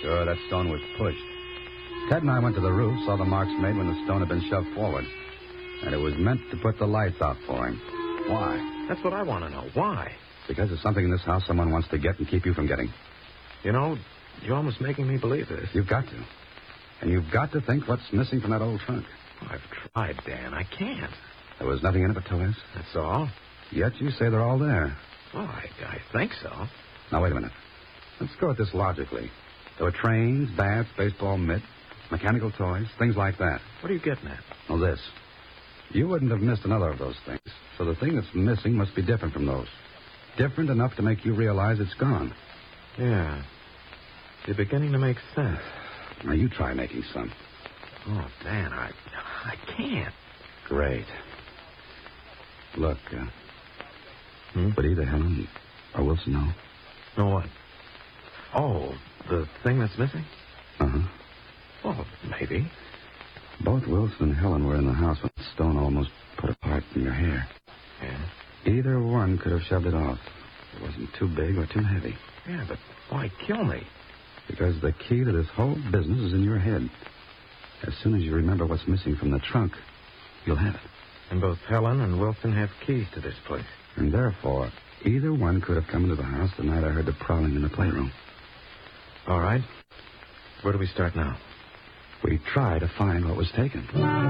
Sure, that stone was pushed. Ted and I went to the roof, saw the marks made when the stone had been shoved forward. And it was meant to put the lights out for him. Why? That's what I want to know. Why? Because there's something in this house someone wants to get and keep you from getting. You know, you're almost making me believe this. You've got to. And you've got to think what's missing from that old trunk. Oh, I've tried, Dan. I can't. There was nothing in it but toys? That's all. Yet you say they're all there. Well, I think so. Now, wait a minute. Let's go at this logically. There were trains, bats, baseball mitts, mechanical toys, things like that. What are you getting at? Well, this. You wouldn't have missed another of those things. So the thing that's missing must be different from those. Different enough to make you realize it's gone. Yeah. You're beginning to make sense. Now, you try making some. Oh, Dan, I can't. Great. Look, would either Helen or Wilson know? Know what? Oh, the thing that's missing? Uh-huh. Well, maybe. Both Wilson and Helen were in the house when the stone almost put a part in your hair. Yeah? Either one could have shoved it off. It wasn't too big or too heavy. Yeah, but why kill me? Because the key to this whole business is in your head. As soon as you remember what's missing from the trunk, you'll have it. And both Helen and Wilson have keys to this place. And therefore, either one could have come into the house the night I heard the prowling in the playroom. All right. Where do we start now? We try to find what was taken.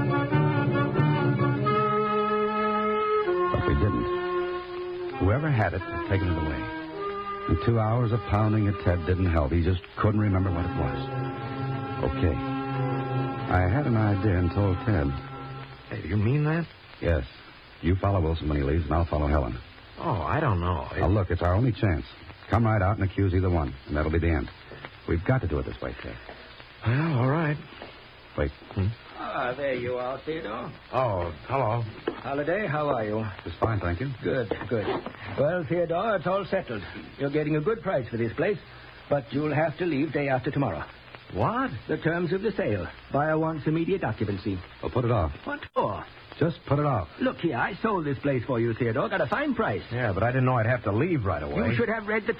But we didn't. Whoever had it has taken it away. And 2 hours of pounding at Ted didn't help. He just couldn't remember what it was. Okay. I had an idea and told Ted. Hey, do you mean that? Yes. You follow Wilson when he leaves, and I'll follow Helen. Oh, I don't know. Now, look, it's our only chance. Come right out and accuse either one, and that'll be the end. We've got to do it this way, Ted. Well, all right. Wait. There you are, Theodore. Oh, hello. Holiday, how are you? Just fine, thank you. Good. Well, Theodore, it's all settled. You're getting a good price for this place, but you'll have to leave day after tomorrow. What? The terms of the sale. Buyer wants immediate occupancy. Well, put it off. What for? Just put it off. Look here, I sold this place for you, Theodore. Got a fine price. Yeah, but I didn't know I'd have to leave right away. You should have read the